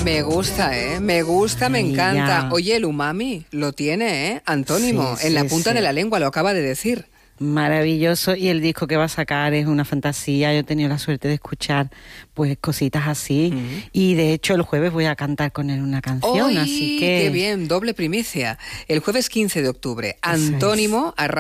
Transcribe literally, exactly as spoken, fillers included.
Me gusta, ¿eh? Me gusta, me Ay, encanta. ya. Oye, el umami lo tiene, ¿eh? Antónimo, Sí, en la sí, punta sí. de la lengua, lo acaba de decir. Maravilloso, y el disco que va a sacar es una fantasía. Yo he tenido la suerte de escuchar pues cositas así, Mm. y de hecho el jueves voy a cantar con él una canción, ¡Ay, así que qué bien! Doble primicia. El jueves quince de octubre, Eso es. Antónimo,